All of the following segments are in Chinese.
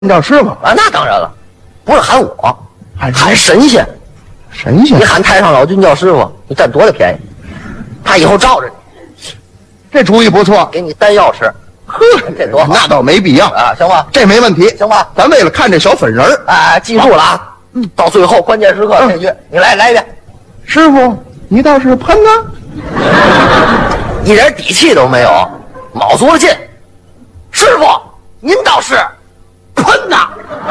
叫师傅啊，那当然了，不是喊我， 喊神仙。 神仙， 你喊太上老君叫师傅，你占多大便宜？他以后罩着你， 这主意不错。 给你丹药吃。 呵， 这多好那倒没必要啊，行吧？ 这没问题， 行吧？ 咱为了看这小粉人儿， 哎，记住了啊！到最后关键时刻这句，你来一遍。 师傅，你倒是喷啊！ 一点底气都没有，卯足了劲。师傅，您倒是喷呐！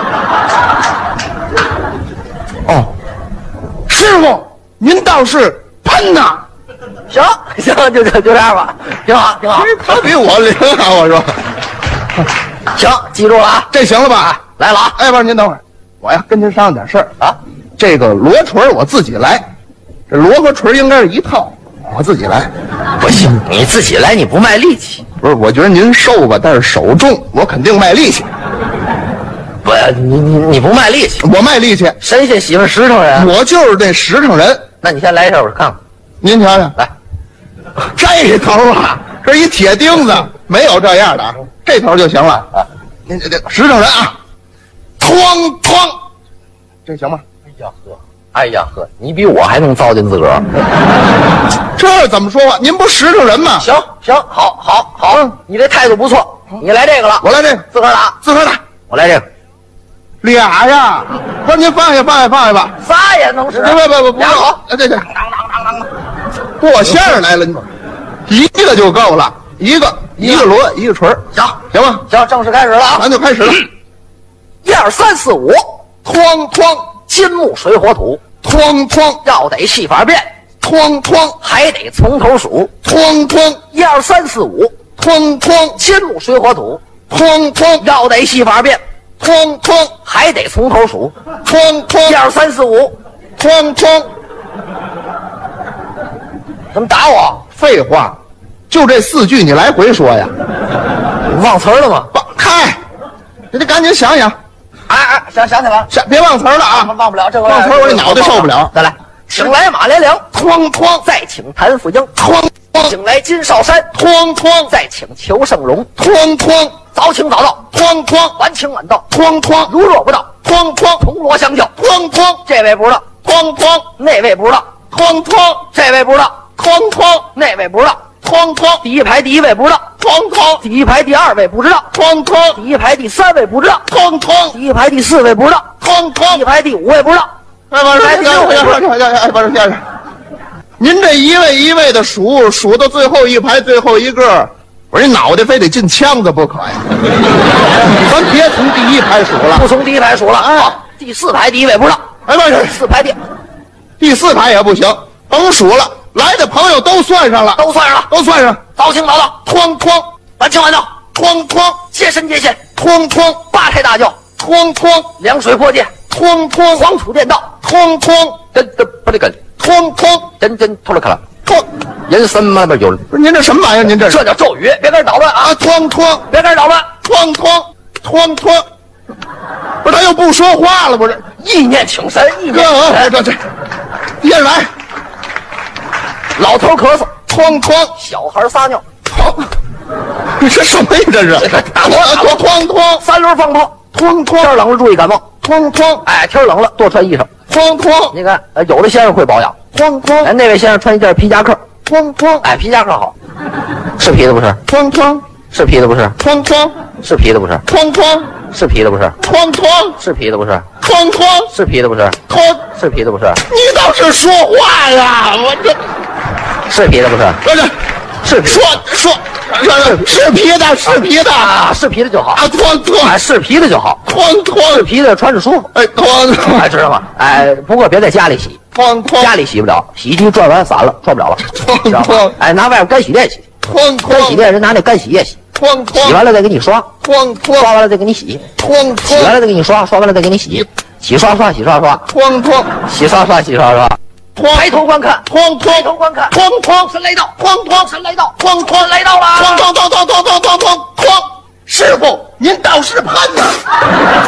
哦，师傅，您倒是喷呐！ 行，就这样吧，挺好，挺好。 他比我灵啊！我说， 行，记住了啊， 这行了吧？ 来了啊！ 哎，不是您等会儿，我呀跟您商量点事儿啊。 这个罗锤我自己来，这罗和锤应该是一套，我自己来。 不行，你自己来，你不卖力气。 不是，我觉得您瘦吧，但是手重，我肯定卖力气。 不，你不卖力气， 我卖力气。 神仙喜欢实诚人， 我就是这实诚人。 那你先来一下，我看看。 您瞧瞧， 来， 这头啊，这一铁钉子，没有这样的啊，这头就行了啊。您这实诚人啊，哐哐，这行吗？ 哎呀呵，你比我还能糟践自个儿。 这怎么说话？您不实诚人吗？ 行，好，你这态度不错，你来这个了。 我来这个， 自个儿打， 自个儿打。 我来这个， 俩呀！不是您放下吧。 仨也能使。 不， 俩手。 这，过线儿来了，一个就够了，一个锣，一个锤，行吗？ 行，正式开始了啊！ 咱就开始了。 1、2、3、4、5， 哐哐， 金木水火土， 哐哐， 要得戏法变， 哐哐， 还得从头数， 哐哐 ，1、2、3、4、5， 哐哐， 金木水火土， 哐哐， 要得戏法变， 哐哐， 还得从头数， 哐哐， 1、2、3、4、5， 哐哐。 怎么打我？ 废话，就这4句你来回说呀？ 忘词儿了吗？ 嗨，你得赶紧想想。 哎，想起来了， 别忘词儿了啊！ 忘不了这个， 忘词儿我这脑袋受不了。 再来，请来马连良， 哐哐， 再请谭富英， 哐哐， 请来金少山， 哐哐， 再请裘盛戎， 哐哐， 早请早到， 哐哐， 晚请晚到， 哐哐， 如若不到， 哐哐， 铜锣相叫， 哐哐， 这位不知道， 哐哐， 那位不知道， 哐哐， 这位不知道， 哐哐， 那位不知道， 哐哐， 第一排第1位不知道， 哐哐， 第一排第2位不知道， 哐哐， 第一排第3位不知道， 哐哐， 第一排第4位不知道， 哐哐， 第一排第5位不知道。 哎，不是，不是先生，您这一位一位的数到最后一排最后一个，我说你脑袋非得进腔子不可呀！咱别从第1排数了， 不从第一排数了，好，第4排第1位不知道， 哎，不是 4排第4排也不行，甭数了，来的朋友都算上了， 都算上了， 都算上， 早请早到， 哐哐， 晚请晚到， 哐哐， 接神接线， 哐哐， 八抬大轿， 哐哐， 凉水泼界， 哐哐， 黄土垫道， 哐哐， 真不得跟， 哐哐， 真脱了开了， 哐， 人参嘛不有， 不是您这什么玩意儿？您这这叫咒语，别跟人捣乱啊！ 哐哐， 别跟人捣乱， 哐哐，哐哐，不是他又不说话了，不是？ 意念请神，意念请神。 这，接着来， 老头咳嗽， 哐哐， 小孩撒尿， 这什么呀？这是哐哐， 三轮放炮， 哐哐， 天冷了注意感冒， 哐哐， 哎，天冷了多穿衣裳， 哐哐， 你看，有的先生会保养， 哐哐， 哎，那位先生穿一件皮夹克， 哐哐， 哎，皮夹克好，是皮的不是？ 哐哐， 是皮的不是？ 哐哐， 是皮的不是？ 哐哐， 是皮的不是？ 哐哐， 是皮的不是？ 哐哐， 是皮的不是？ 哐， 是皮的不是？ 你倒是说话呀！我这， 是皮的不是？ 是皮，说，是皮的，是皮的啊，是皮的就好啊！哐哐， 哎，是皮的就好， 哐哐， 是皮的穿着舒服， 哎，哐哐， 哎，知道吗？哎，不过别在家里洗， 哐哐， 家里洗不了，洗衣机转完散了，转不了了，知道吗？哎，拿外边干洗店洗， 哐哐， 干洗店人拿那干洗液洗， 哐哐， 洗完了再给你刷， 哐哐， 刷完了再给你洗， 哐洗完哐， 了再给你刷，刷完了再给你洗，洗刷刷，洗刷刷， 哐哐， 洗刷刷，洗刷刷。抬头观看， 哐哐， 抬头观看， 哐哐， 神来到， 哐哐， 神来到， 哐哐， 来到了， 哐哐，哐哐，哐哐，哐哐，师傅，您倒是喷呐！